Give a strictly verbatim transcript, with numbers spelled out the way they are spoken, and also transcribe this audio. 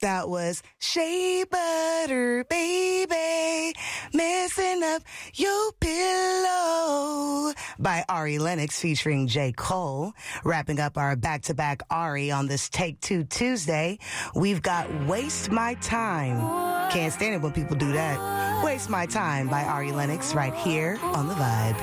That was Shea Butter, baby, messing up your pillow by Ari Lennox featuring J. Cole. Wrapping up our back-to-back Ari on this Take Two Tuesday, we've got Waste My Time. Can't stand it when people do that. Waste My Time by Ari Lennox right here on The Vibe.